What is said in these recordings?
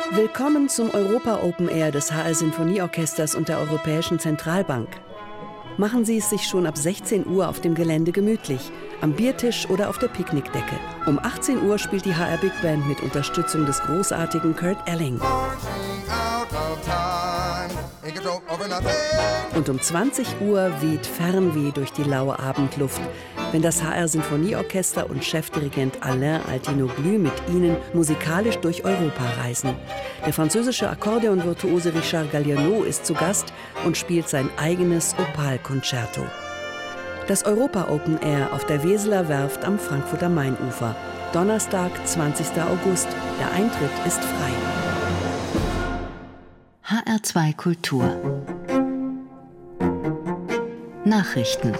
Willkommen zum Europa Open Air des HR Sinfonieorchesters und der Europäischen Zentralbank. Machen Sie es sich schon ab 16 Uhr auf dem Gelände gemütlich, am Biertisch oder auf der Picknickdecke. Um 18 Uhr spielt die HR Big Band mit Unterstützung des großartigen Kurt Elling. Und um 20 Uhr weht Fernweh durch die laue Abendluft, wenn das HR Sinfonieorchester und Chefdirigent Alain Altinoglu mit Ihnen musikalisch durch Europa reisen. Der französische Akkordeonvirtuose Richard Galliano ist zu Gast und spielt sein eigenes Opal-Concerto. Das Europa Open Air auf der Weseler Werft am Frankfurter Mainufer. Donnerstag, 20. August. Der Eintritt ist frei. HR2 Kultur. Nachrichten.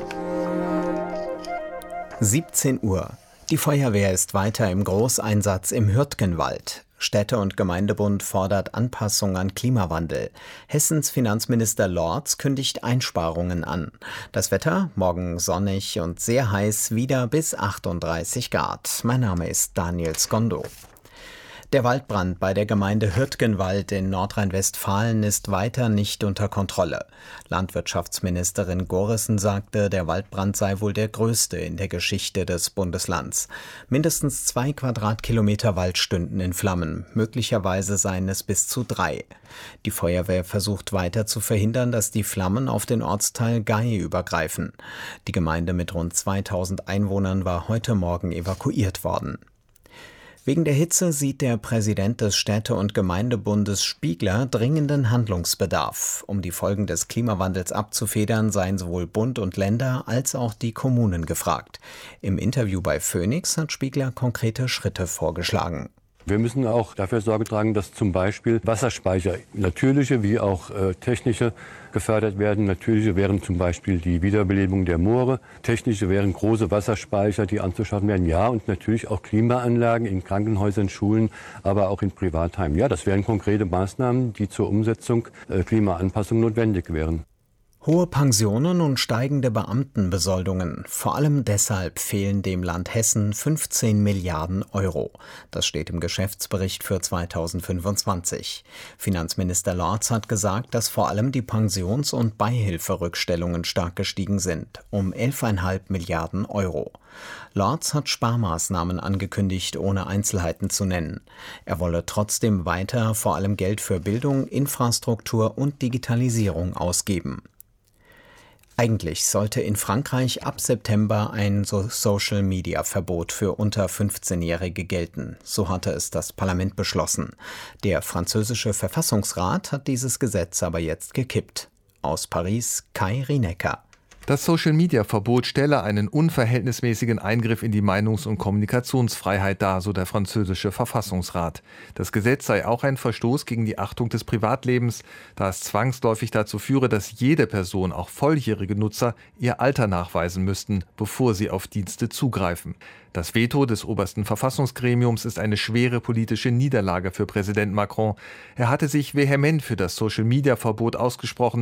17 Uhr. Die Feuerwehr ist weiter im Großeinsatz im Hürtgenwald. Städte- und Gemeindebund fordert Anpassung an Klimawandel. Hessens Finanzminister Lorz kündigt Einsparungen an. Das Wetter, morgen sonnig und sehr heiß, wieder bis 38 Grad. Mein Name ist Daniel Skondo. Der Waldbrand bei der Gemeinde Hürtgenwald in Nordrhein-Westfalen ist weiter nicht unter Kontrolle. Landwirtschaftsministerin Gorissen sagte, der Waldbrand sei wohl der größte in der Geschichte des Bundeslands. Mindestens 2 Quadratkilometer Wald stünden in Flammen, möglicherweise seien es bis zu 3. Die Feuerwehr versucht weiter zu verhindern, dass die Flammen auf den Ortsteil Gay übergreifen. Die Gemeinde mit rund 2000 Einwohnern war heute Morgen evakuiert worden. Wegen der Hitze sieht der Präsident des Städte- und Gemeindebundes Spiegler dringenden Handlungsbedarf. Um die Folgen des Klimawandels abzufedern, seien sowohl Bund und Länder als auch die Kommunen gefragt. Im Interview bei Phoenix hat Spiegler konkrete Schritte vorgeschlagen. Wir müssen auch dafür Sorge tragen, dass zum Beispiel Wasserspeicher, natürliche wie auch technische, gefördert werden. Natürliche wären zum Beispiel die Wiederbelebung der Moore. Technische wären große Wasserspeicher, die anzuschaffen wären. Ja, und natürlich auch Klimaanlagen in Krankenhäusern, Schulen, aber auch in Privatheimen. Ja, das wären konkrete Maßnahmen, die zur Umsetzung Klimaanpassung notwendig wären. Hohe Pensionen und steigende Beamtenbesoldungen. Vor allem deshalb fehlen dem Land Hessen 15 Milliarden Euro. Das steht im Geschäftsbericht für 2025. Finanzminister Lorz hat gesagt, dass vor allem die Pensions- und Beihilferückstellungen stark gestiegen sind, um 11,5 Milliarden Euro. Lorz hat Sparmaßnahmen angekündigt, ohne Einzelheiten zu nennen. Er wolle trotzdem weiter vor allem Geld für Bildung, Infrastruktur und Digitalisierung ausgeben. Eigentlich sollte in Frankreich ab September ein Social-Media-Verbot für unter 15-Jährige gelten. So hatte es das Parlament beschlossen. Der französische Verfassungsrat hat dieses Gesetz aber jetzt gekippt. Aus Paris Kai Rinecker. Das Social-Media-Verbot stelle einen unverhältnismäßigen Eingriff in die Meinungs- und Kommunikationsfreiheit dar, so der französische Verfassungsrat. Das Gesetz sei auch ein Verstoß gegen die Achtung des Privatlebens, da es zwangsläufig dazu führe, dass jede Person, auch volljährige Nutzer, ihr Alter nachweisen müssten, bevor sie auf Dienste zugreifen. Das Veto des obersten Verfassungsgremiums ist eine schwere politische Niederlage für Präsident Macron. Er hatte sich vehement für das Social-Media-Verbot ausgesprochen,